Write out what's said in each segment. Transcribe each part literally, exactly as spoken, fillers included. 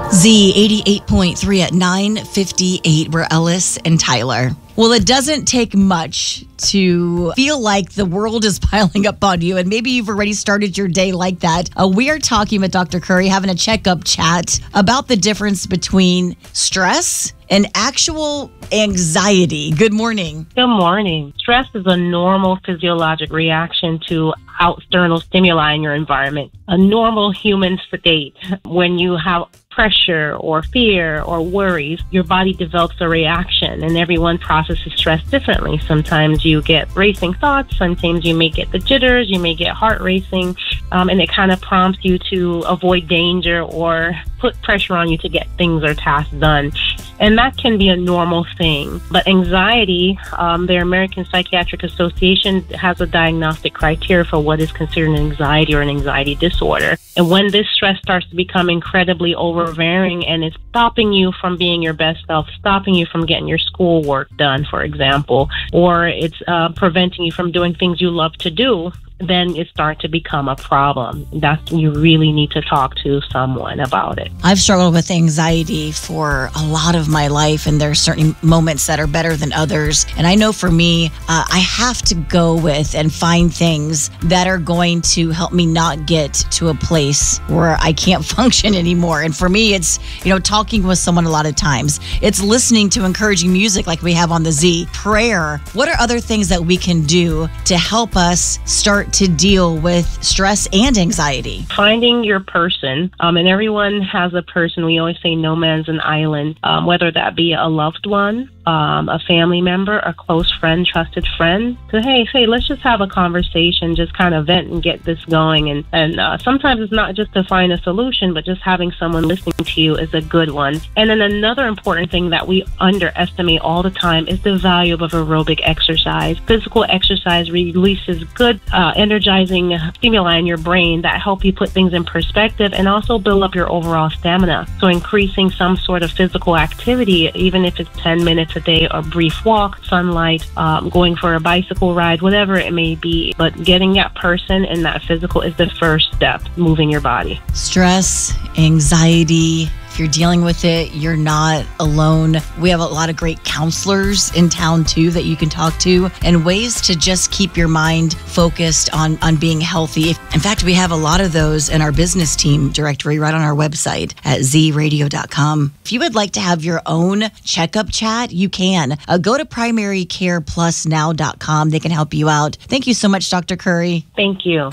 Z eighty-eight point three at nine fifty-eight. We're Ellis and Tyler. Well, it doesn't take much to feel like the world is piling up on you, and maybe you've already started your day like that. Uh, we are talking with Doctor Curry, having a checkup chat about the difference between stress and actual anxiety. Good morning. Good morning. Stress is a normal physiologic reaction to external stimuli in your environment, a normal human state. When you have pressure or fear or worries, your body develops a reaction, and everyone processes stress differently. Sometimes you get racing thoughts, sometimes you may get the jitters, you may get heart racing, um, and it kind of prompts you to avoid danger or put pressure on you to get things or tasks done. And that can be a normal thing. But anxiety, um, the American Psychiatric Association has a diagnostic criteria for what is considered an anxiety or an anxiety disorder. And when this stress starts to become incredibly overbearing and it's stopping you from being your best self, stopping you from getting your schoolwork done, for example, or it's uh, preventing you from doing things you love to do, then it starts to become a problem. That's when you really need to talk to someone about it. I've struggled with anxiety for a lot of my life, and there are certain moments that are better than others. And I know for me, uh, I have to go with and find things that are going to help me not get to a place where I can't function anymore. And for me, it's, you know, talking with someone a lot of times. It's listening to encouraging music like we have on the Z. Prayer. What are other things that we can do to help us start to deal with stress and anxiety? Finding your person, um, and everyone has a person. We always say no man's an island, um, whether that be a loved one, um, a family member, a close friend, trusted friend. So, hey, say, let's just have a conversation, just kind of vent and get this going. And, and uh, sometimes it's not just to find a solution, but just having someone listening to you is a good one. And then another important thing that we underestimate all the time is the value of aerobic exercise. Physical exercise releases good uh, energizing stimuli in your brain that help you put things in perspective and also build up your overall stamina. So increasing some sort of physical activity, even if it's ten minutes a day, a brief walk, sunlight, um, going for a bicycle ride, whatever it may be. But getting that person and that physical is the first step, moving your body. Stress, anxiety. If you're dealing with it, you're not alone. We have a lot of great counselors in town too that you can talk to, and ways to just keep your mind focused on, on being healthy. In fact, we have a lot of those in our business team directory right on our website at z radio dot com. If you would like to have your own checkup chat, you can. Uh, go to primary care plus now dot com. They can help you out. Thank you so much, Doctor Curry. Thank you.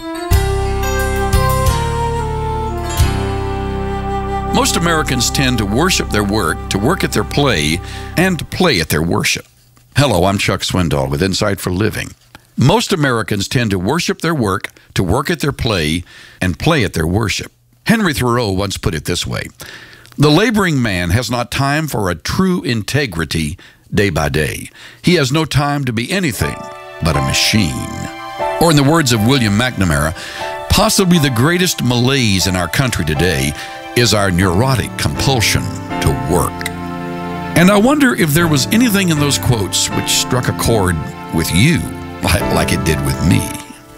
Most Americans tend to worship their work, to work at their play, and to play at their worship. Hello, I'm Chuck Swindoll with Insight for Living. Most Americans tend to worship their work, to work at their play, and play at their worship. Henry Thoreau once put it this way: the laboring man has not time for a true integrity day by day. He has no time to be anything but a machine. Or in the words of William McNamara, possibly the greatest malaise in our country today is our neurotic compulsion to work. And I wonder if there was anything in those quotes which struck a chord with you, like, like it did with me.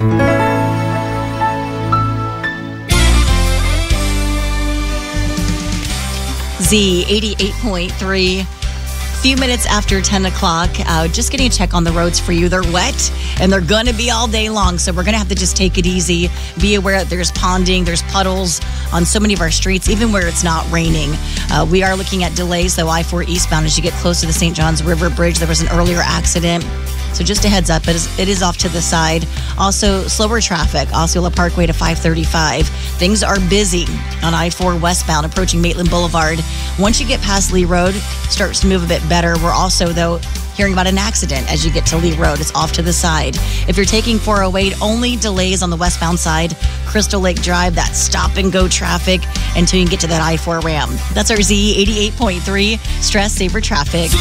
Z eighty-eight point three. Few minutes after ten o'clock, uh, just getting a check on the roads for you. They're wet and they're going to be all day long, so we're going to have to just take it easy. Be aware that there's ponding, there's puddles on so many of our streets, even where it's not raining. Uh, we are looking at delays, though, I four eastbound as you get close to the Saint Johns River Bridge. There was an earlier accident, so just a heads up, it is, it is off to the side. Also, slower traffic, Osceola Parkway to five thirty-five. Things are busy on I four westbound approaching Maitland Boulevard. Once you get past Lee Road, it starts to move a bit better. We're also, though, hearing about an accident as you get to Lee Road. It's off to the side. If you're taking four oh eight, only delays on the westbound side, Crystal Lake Drive, that stop and go traffic until you can get to that I four ramp. That's our Z eighty-eight point three Stress Saver Traffic.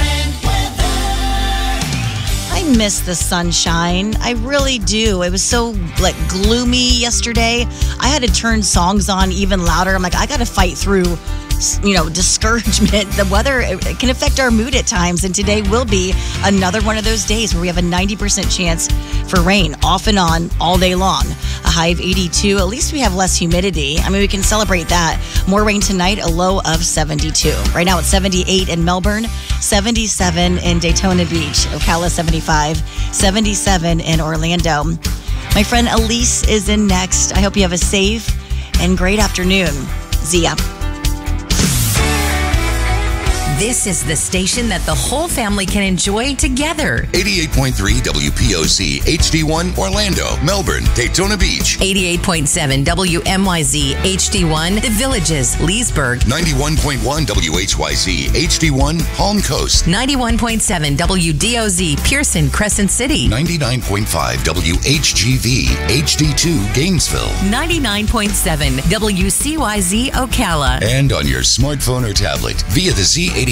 I miss the sunshine. I really do. It was so like gloomy yesterday. I had to turn songs on even louder. I'm like, I got to fight through you know, discouragement. The weather it can affect our mood at times, and today will be another one of those days where we have a ninety percent chance for rain off and on all day long. A high of eighty-two. At least we have less humidity. I mean, we can celebrate that. More rain tonight, a low of seventy-two. Right now it's seventy-eight in Melbourne, seventy-seven in Daytona Beach, Ocala seventy-five, seventy-seven in Orlando. My friend Elise is in next. I hope you have a safe and great afternoon. Zia. This is the station that the whole family can enjoy together. eighty-eight point three W P O Z H D one Orlando, Melbourne, Daytona Beach. eighty-eight point seven W M Y Z H D one The Villages, Leesburg. ninety-one point one W H Y Z H D one Palm Coast. ninety-one point seven W D O Z Pearson, Crescent City. ninety-nine point five W H G V H D two Gainesville. ninety-nine point seven W C Y Z Ocala. And on your smartphone or tablet via the Z eighty